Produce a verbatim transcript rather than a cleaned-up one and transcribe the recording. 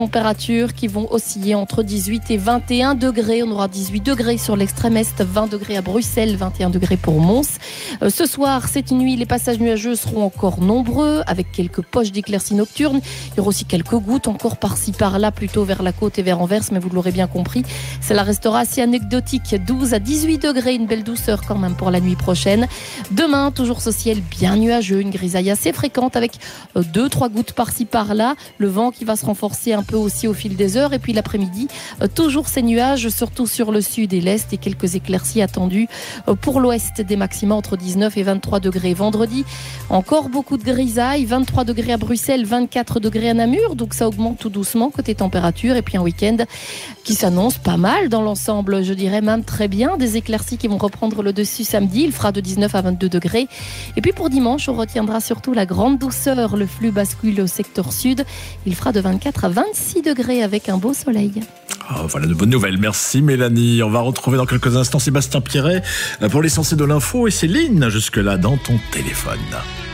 Températures qui vont osciller entre dix-huit et vingt et un degrés. On aura dix-huit degrés sur l'extrême est, vingt degrés à Bruxelles, vingt et un degrés pour Mons. Euh, ce soir, cette nuit, les passages nuageux seront encore nombreux avec quelques poches d'éclaircies nocturnes. Il y aura aussi quelques gouttes encore par-ci par-là, plutôt vers la côte et vers Anvers, mais vous l'aurez bien compris, cela restera assez anecdotique. douze à dix-huit degrés, une belle douceur quand même pour la nuit prochaine. Demain, toujours ce ciel bien nuageux, une grisaille assez fréquente avec deux trois gouttes par-ci par-là. Le vent qui va se renforcer un peu aussi au fil des heures, et puis l'après-midi euh, toujours ces nuages, surtout sur le sud et l'est, et quelques éclaircies attendues euh, pour l'ouest, des maxima entre dix-neuf et vingt-trois degrés. Vendredi, encore beaucoup de grisailles, vingt-trois degrés à Bruxelles, vingt-quatre degrés à Namur, donc ça augmente tout doucement côté température, et puis un week-end qui s'annonce pas mal dans l'ensemble, je dirais même très bien, des éclaircies qui vont reprendre le dessus samedi, il fera de dix-neuf à vingt-deux degrés, et puis pour dimanche on retiendra surtout la grande douceur, le flux bascule au secteur sud, il fera de vingt-quatre à vingt-six degrés avec un beau soleil. Oh, voilà de bonnes nouvelles, merci Mélanie. On va retrouver dans quelques instants Sébastien Pierret pour l'essentiel de l'info et Céline jusque là dans ton téléphone.